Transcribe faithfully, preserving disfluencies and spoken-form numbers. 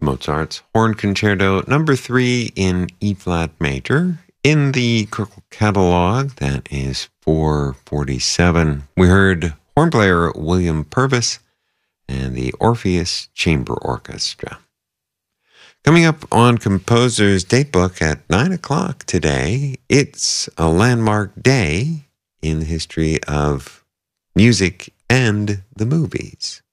Mozart's Horn Concerto number three in E-flat major. In the Kirkle catalog, that is four forty-seven. We heard horn player William Purvis and the Orpheus Chamber Orchestra. Coming up on Composer's Datebook at nine o'clock today, it's a landmark day in the history of music and the movies.